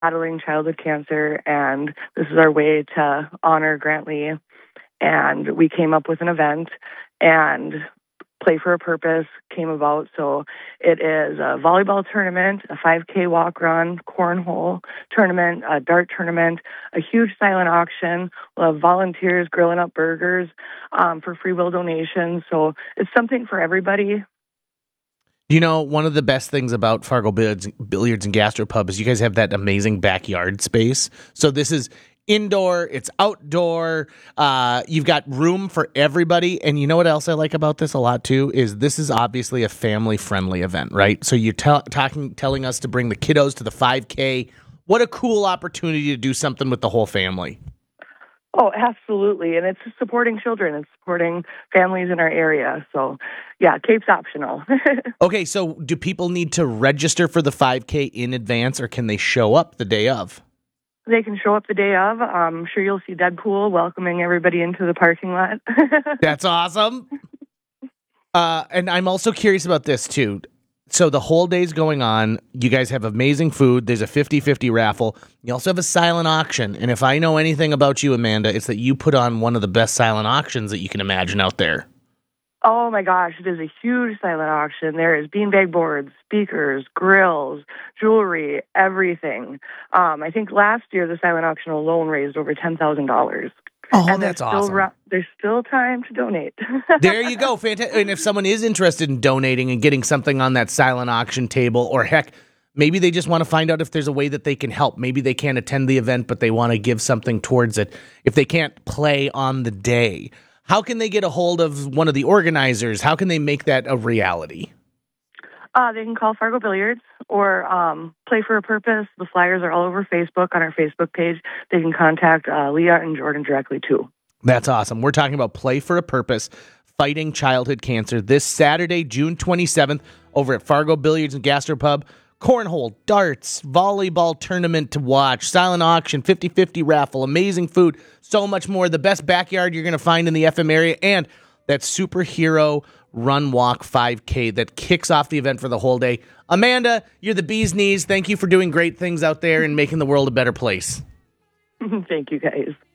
battling childhood cancer, and this is our way to honor Grant Lee. And we came up with an event, and Play for a Purpose came about. So it is a volleyball tournament, a 5K walk run, cornhole tournament, a dart tournament, a huge silent auction. We'll have volunteers grilling up burgers for free will donations. So it's something for everybody. You know, one of the best things about Fargo Billiards and Gastropub is you guys have that amazing backyard space. So this is indoor, it's outdoor, you've got room for everybody. And you know what else I like about this a lot too is this is obviously a family-friendly event, right? So you're telling us to bring the kiddos to the 5K. What a cool opportunity to do something with the whole family. Oh, absolutely. And it's supporting children. It's supporting families in our area. So, yeah, Cape's optional. Okay, so do people need to register for the 5K in advance, or can they show up the day of? They can show up the day of. I'm sure you'll see Deadpool welcoming everybody into the parking lot. That's awesome. And I'm also curious about this, too. So the whole day's going on. You guys have amazing food. There's a 50-50 raffle. You also have a silent auction. And if I know anything about you, Amanda, it's that you put on one of the best silent auctions that you can imagine out there. Oh, my gosh. It is a huge silent auction. There is beanbag boards, speakers, grills, jewelry, everything. I think last year the silent auction alone raised over $10,000. Oh, and that's awesome. There's still time to donate. There you go. Fantastic. And if someone is interested in donating and getting something on that silent auction table, or heck, maybe they just want to find out if there's a way that they can help. Maybe they can't attend the event, but they want to give something towards it. If they can't play on the day, how can they get a hold of one of the organizers? How can they make that a reality? They can call Fargo Billiards or Play for a Purpose. The flyers are all over Facebook on our Facebook page. They can contact Leah and Jordan directly, too. That's awesome. We're talking about Play for a Purpose, fighting childhood cancer, this Saturday, June 27th, over at Fargo Billiards and Gastropub. Cornhole, darts, volleyball tournament to watch, silent auction, 50-50 raffle, amazing food, so much more. The best backyard you're going to find in the FM area, and that superhero run walk 5K that kicks off the event for the whole day. Amanda, you're the bee's knees. Thank you for doing great things out there and making the world a better place. Thank you, guys.